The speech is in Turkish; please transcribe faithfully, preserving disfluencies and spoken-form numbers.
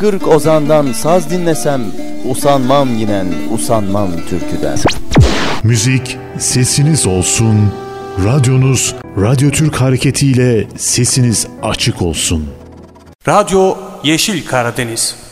kırk ozandan saz dinlesem, usanmam yinen, usanmam türküden. Müzik sesiniz olsun, radyonuz Radyo Türk hareketiyle sesiniz açık olsun. Radyo Yeşil Karadeniz.